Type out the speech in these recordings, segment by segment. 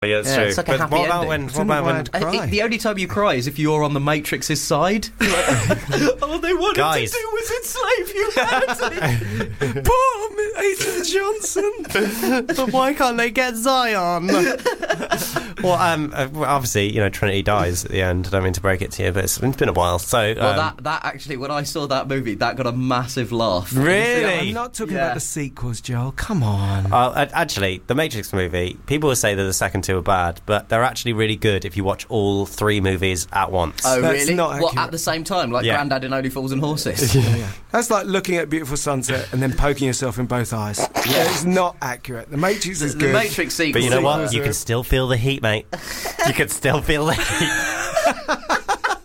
Yeah, that's true. It's like a but happy what about ending. when The only time you cry is if you're on the Matrix's side. All they wanted Guys. to do was enslave humanity. Boom! Aidan Johnson! But why can't they get Zion? Well, obviously, Trinity dies at the end. I don't mean to break it to you, but it's been a while. So, Well, that actually, when I saw that movie, that got a massive laugh. really? I'm not talking about the sequels, Joel. Come on. Actually, the Matrix movie, people will say that the second two are bad, but they're actually really good if you watch all three movies at once. Oh, That's really? not What, accurate. at the same time? Like Yeah. Grandad in Only Fools and Horses? Yeah. That's like looking at a beautiful sunset and then poking yourself in both eyes. It's not accurate. The Matrix is The good. Matrix sequel. But you know what? sequels You are- can still feel the heat, mate. You can still feel the heat.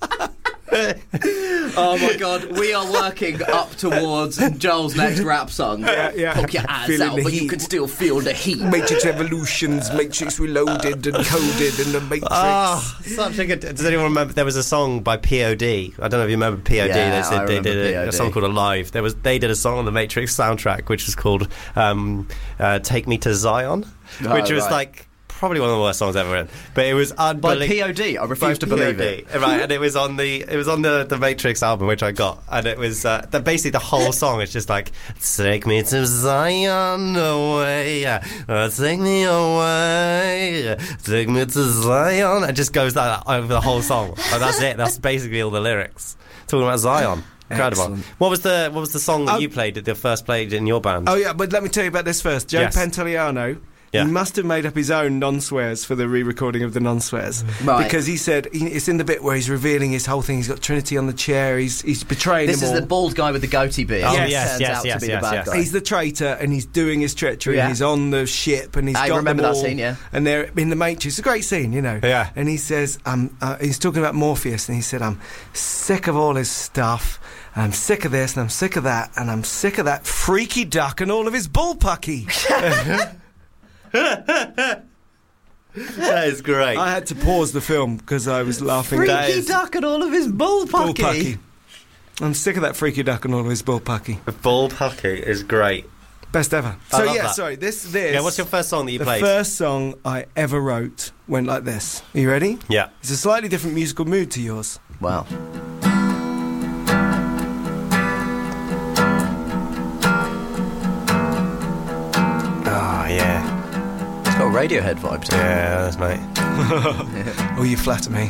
Oh my God, we are working up towards Joel's next rap song. Yeah. Poke your eyes Feeling out, the but you heat. can still feel the heat. Matrix Evolutions, Matrix Reloaded and Coded and the Matrix. Such a good. Does anyone remember? There was a song by POD. I don't know if you remember POD. Yeah, I they remember did a POD. song called Alive. They did a song on the Matrix soundtrack, which was called "Take Me to Zion," which was right. like probably one of the worst songs ever written. But it was By unbelievable. POD, I refuse to believe it. Right, and it was on the Matrix album, which I got, and it was basically the whole song is just like take me to Zion away, take me away, take me to Zion. It just goes like that over the whole song. And that's it. That's basically all the lyrics talking about Zion. Incredible. Excellent. What was the song that you played? The first played in your band? Oh, yeah, but let me tell you about this first. Joe Yes. Pantoliano, Yeah. he must have made up his own non-swears for the re-recording of the non-swears. Right. Because he said, it's in the bit where he's revealing his whole thing. He's got Trinity on the chair. He's betraying This them is all. the bald guy with the goatee beard. Oh, Turns yes, out yes, to be the yes, bad yes. guy. He's the traitor, and he's doing his treachery, Yeah. and he's on the ship, and he's I got remember them that all, scene, yeah. and they're in the Matrix. It's a great scene, Yeah. And he says, he's talking about Morpheus, and he said, I'm sick of all his stuff, and I'm sick of this, and I'm sick of that, and I'm sick of that freaky duck and all of his bullpucky. That is great. I had to pause the film because I was laughing. Freaky duck and all of his bullpucky. Bullpucky. I'm sick of that freaky duck and all of his bullpucky. The Bald Pucky is great. Best ever. I So love yeah, that. sorry. This. Yeah, what's your first song that you The played? first song I ever wrote went like this. Are you ready? Yeah. It's a slightly different musical mood to yours. Wow. Oh, yeah. It's got Radiohead vibes. Yeah, that's mate. Oh, you flatter me.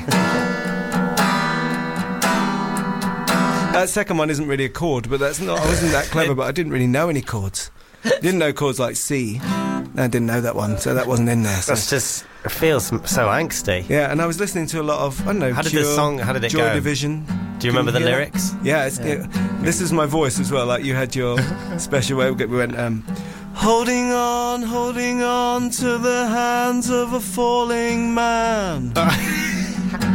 That second one isn't really a chord, but that's not. I wasn't that clever, but I didn't really know any chords. Didn't know chords like C. I didn't know that one, so that wasn't in there. So. That's just, it feels so angsty. Yeah, and I was listening to a lot of, I don't know, How did Cure, this song- how did it Joy go? Division. Do you remember the Can hear lyrics? that? Yeah, this is my voice as well. Like you had your special way. We went, holding on to the hands of a falling man.